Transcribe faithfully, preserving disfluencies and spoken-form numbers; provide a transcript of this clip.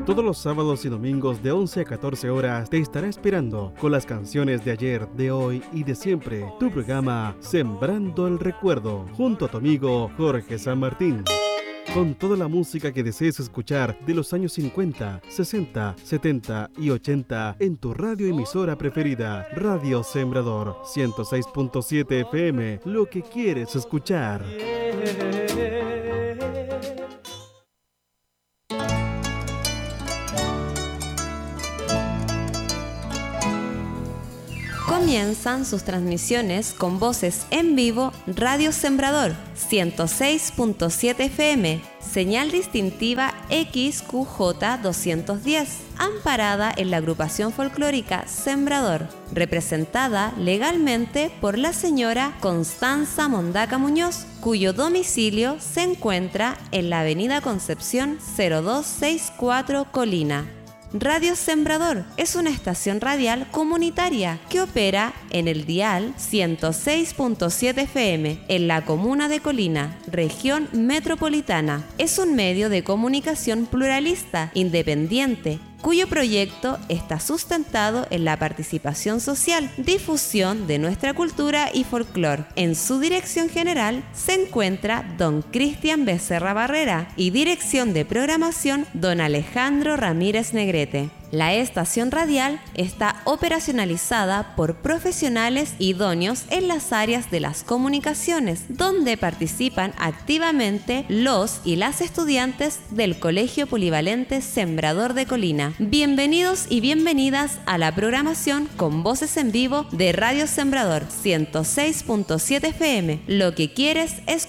Todos los sábados y domingos de once a catorce horas te estará esperando con las canciones de ayer, de hoy y de siempre. Tu programa Sembrando el Recuerdo, junto a tu amigo Jorge San Martín. Con toda la música que desees escuchar de los años cincuenta, sesenta, setenta y ochenta en tu radio emisora preferida, Radio Sembrador ciento seis punto siete F M, lo que quieres escuchar. Comienzan sus transmisiones con voces en vivo Radio Sembrador ciento seis punto siete F M, señal distintiva X Q J doscientos diez, amparada en la agrupación folclórica Sembrador, representada legalmente por la señora Constanza Mondaca Muñoz, cuyo domicilio se encuentra en la avenida Concepción cero dos sesenta y cuatro Colina. Radio Sembrador es una estación radial comunitaria que opera en el dial ciento seis punto siete F M en la comuna de Colina, región metropolitana. Es un medio de comunicación pluralista, independiente, cuyo proyecto está sustentado en la participación social, difusión de nuestra cultura y folclore. En su dirección general se encuentra don Cristian Becerra Barrera y dirección de programación don Alejandro Ramírez Negrete. La estación radial está operacionalizada por profesionales idóneos en las áreas de las comunicaciones, donde participan activamente los y las estudiantes del Colegio Polivalente Sembrador de Colina. Bienvenidos y bienvenidas a la programación con voces en vivo de Radio Sembrador ciento seis punto siete F M. Lo que quieres escuchar.